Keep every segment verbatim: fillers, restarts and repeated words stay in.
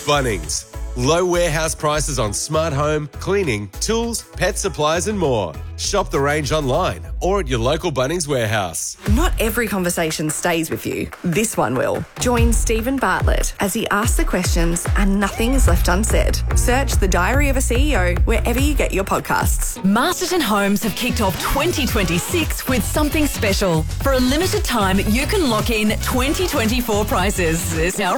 Bunnings. Low warehouse prices on smart home, cleaning, tools, pet supplies and more. Shop the range online or at your local Bunnings warehouse. Not every conversation stays with you. This one will. Join Stephen Bartlett as he asks the questions and nothing is left unsaid. Search The Diary of a C E O wherever you get your podcasts. Masterton Homes have kicked off twenty twenty-six with something special. For a limited time, you can lock in twenty twenty-four prices.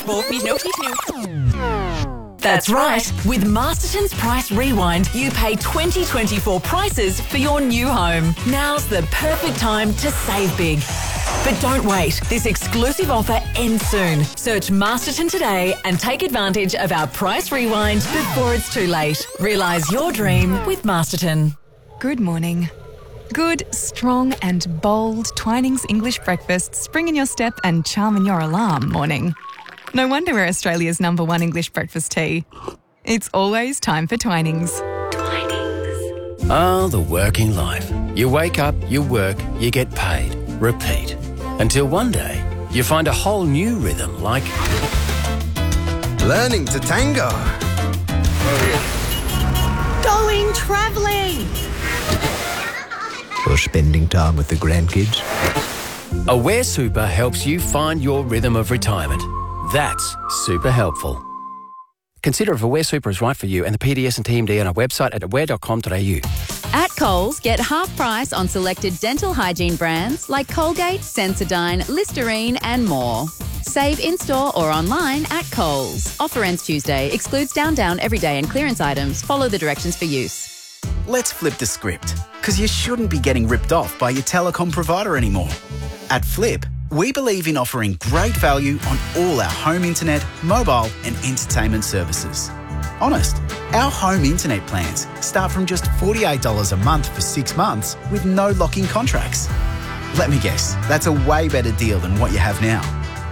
That's right. With Masterton's Price Rewind, you pay twenty twenty-four prices for your new home. Now's the perfect time to save big. But don't wait. This exclusive offer ends soon. Search Masterton today and take advantage of our Price Rewind before it's too late. Realise your dream with Masterton. Good morning. Good, strong and bold Twinings English breakfast spring in your step and charm in your alarm morning. No wonder we're Australia's number one English breakfast tea. It's always time for Twinings. Twinings. Ah, the working life. You wake up, you work, you get paid. Repeat. Until one day, you find a whole new rhythm like... learning to tango. Going travelling. Or spending time with the grandkids. Aware Super helps you find your rhythm of retirement. That's super helpful. Consider if Aware Super is right for you and the P D S and T M D on our website at aware dot com dot a u. At Coles, get half price on selected dental hygiene brands like Colgate, Sensodyne, Listerine and more. Save in-store or online at Coles. Offer ends Tuesday. Excludes Down Down, Everyday and clearance items. Follow the directions for use. Let's flip the script, because you shouldn't be getting ripped off by your telecom provider anymore. At Flip, we believe in offering great value on all our home internet, mobile and entertainment services. Honest, our home internet plans start from just forty-eight dollars a month for six months with no lock-in contracts. Let me guess, that's a way better deal than what you have now.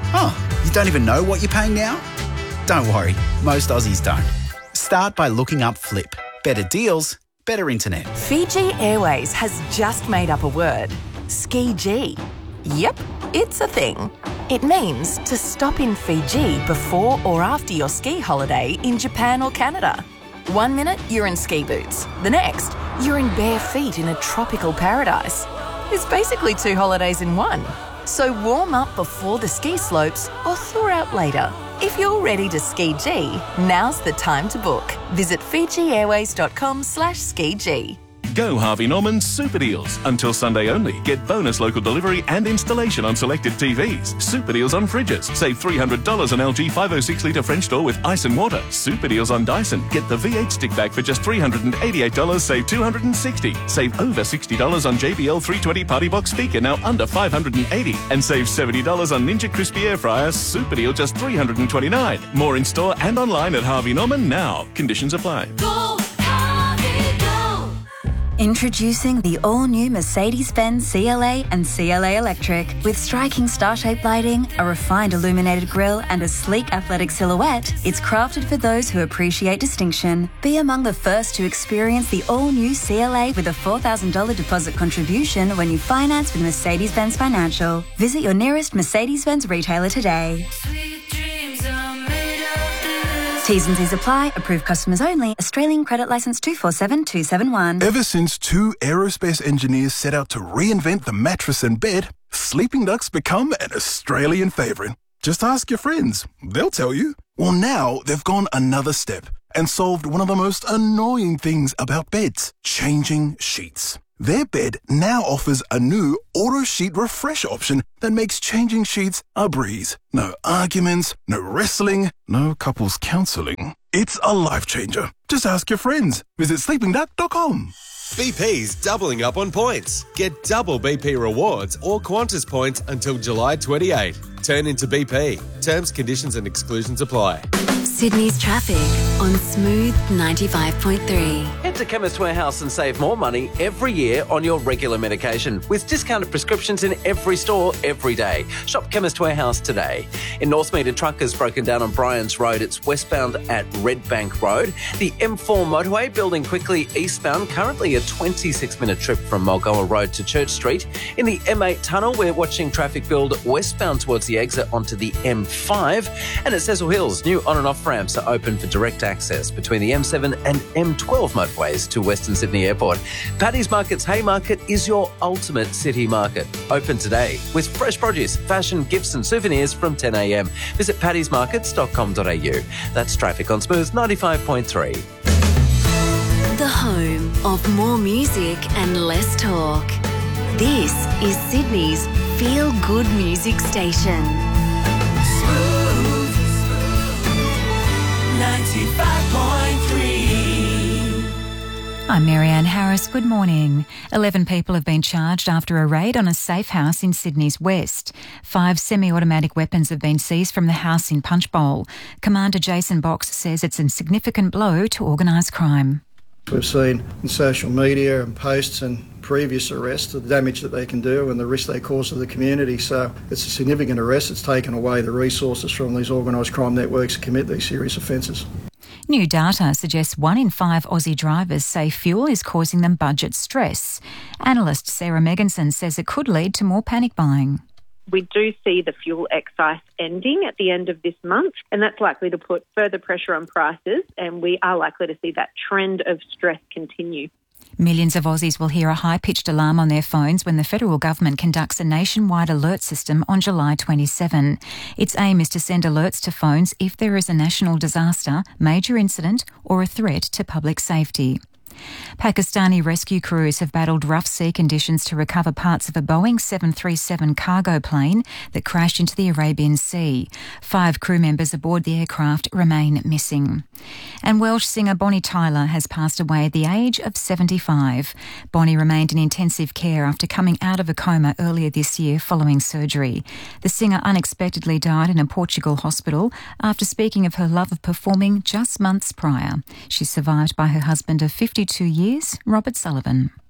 Oh, you don't even know what you're paying now? Don't worry, most Aussies don't. Start by looking up Flip. Better deals, better internet. Fiji Airways has just made up a word. Ski-G. Yep, it's a thing. It means to stop in Fiji before or after your ski holiday in Japan or Canada. One minute, you're in ski boots. The next, you're in bare feet in a tropical paradise. It's basically two holidays in one. So warm up before the ski slopes or thaw out later. If you're ready to ski-G, now's the time to book. Visit fijiairways.com slash ski-G. Go Harvey Norman's Super Deals. Until Sunday only. Get bonus local delivery and installation on selected T Vs. Super Deals on fridges. Save three hundred dollars on L G five oh six litre French door with ice and water. Super Deals on Dyson. Get the V eight stick vac for just three hundred eighty-eight dollars, save two hundred sixty dollars. Save over sixty dollars on J B L three twenty Party Box speaker, now under five hundred eighty dollars. And save seventy dollars on Ninja Crispy Air Fryer. Super Deal just three hundred twenty-nine dollars. More in store and online at Harvey Norman now. Conditions apply. Go, Harvey, go! Introducing the all-new Mercedes-Benz C L A and C L A Electric. With striking star-shaped lighting, a refined illuminated grille and a sleek athletic silhouette, it's crafted for those who appreciate distinction. Be among the first to experience the all-new C L A with a four thousand dollars deposit contribution when you finance with Mercedes-Benz Financial. Visit your nearest Mercedes-Benz retailer today. T's and C's apply. Approved customers only. Australian credit licence two four seven two seven one. Ever since two aerospace engineers set out to reinvent the mattress and bed, Sleeping Duck's become an Australian favourite. Just ask your friends. They'll tell you. Well, now they've gone another step and solved one of the most annoying things about beds, changing sheets. Their bed now offers a new auto sheet refresh option that makes changing sheets a breeze. No arguments, no wrestling, no couples counselling. It's a life changer. Just ask your friends. Visit sleeping duck dot com. B P's doubling up on points. Get double B P rewards or Qantas points until July twenty-eighth. Turn into B P. Terms, conditions and exclusions apply. Sydney's traffic on Smooth ninety-five point three. It's to Chemist Warehouse and save more money every year on your regular medication with discounted prescriptions in every store every day. Shop Chemist Warehouse today. In Northmead, truckers broken down on Bryans Road. It's westbound at Red Bank Road. The M four motorway building quickly eastbound, currently a twenty-six minute trip from Mulgoa Road to Church Street. In the M eight tunnel, we're watching traffic build westbound towards the exit onto the M five. And at Cecil Hills, new on and off ramps are open for direct access between the M seven and M twelve motorways to Western Sydney Airport. Paddy's Market's Haymarket is your ultimate city market. Open today with fresh produce, fashion, gifts and souvenirs from ten a m. Visit paddy's markets dot com dot a u. That's traffic on Smooth ninety-five point three. The home of more music and less talk. This is Sydney's feel-good music station. Smooth ninety-five point three. I'm Marianne Harris. Good morning. Eleven people have been charged after a raid on a safe house in Sydney's west. Five semi-automatic weapons have been seized from the house in Punchbowl. Commander Jason Box says it's a significant blow to organised crime. We've seen in social media and posts and previous arrests the damage that they can do and the risk they cause to the community. So it's a significant arrest. It's taken away the resources from these organised crime networks to commit these serious offences. New data suggests one in five Aussie drivers say fuel is causing them budget stress. Analyst Sarah Megginson says it could lead to more panic buying. We do see the fuel excise ending at the end of this month, and that's likely to put further pressure on prices, and we are likely to see that trend of stress continue. Millions of Aussies will hear a high-pitched alarm on their phones when the federal government conducts a nationwide alert system on July twenty-seventh. Its aim is to send alerts to phones if there is a national disaster, major incident or a threat to public safety. Pakistani rescue crews have battled rough sea conditions to recover parts of a Boeing seven thirty-seven cargo plane that crashed into the Arabian Sea. Five crew members aboard the aircraft remain missing. And Welsh singer Bonnie Tyler has passed away at the age of seventy-five. Bonnie remained in intensive care after coming out of a coma earlier this year following surgery. The singer unexpectedly died in a Portugal hospital after speaking of her love of performing just months prior. She's survived by her husband of fifty-two years, Robert Sullivan.